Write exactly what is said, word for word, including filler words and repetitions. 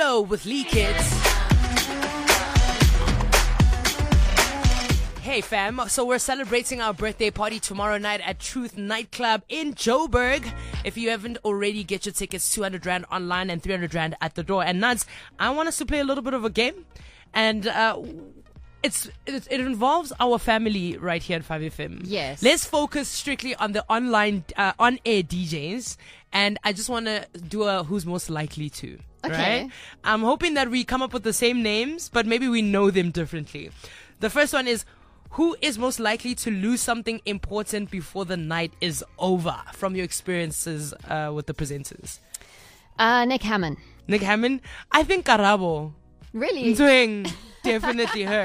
Willow with Lee Kids. Hey fam, so we're celebrating our birthday party tomorrow night at Truth Nightclub in Joburg. If you haven't already, get your tickets, two hundred rand online and three hundred rand at the door. And Nuts, I want us to play a little bit of a game. And uh, it's it, it involves our family right here at five F M. Yes. Let's focus strictly on the online, uh, on-air D Js. And I just want to do a who's most likely to. Okay. Right? I'm hoping that we come up with the same names, but maybe we know them differently. The first one is, who is most likely to lose something important before the night is over, from your experiences uh, with the presenters? Uh, Nick Hammond. Nick Hammond? I think Karabo. Really? Doing definitely her.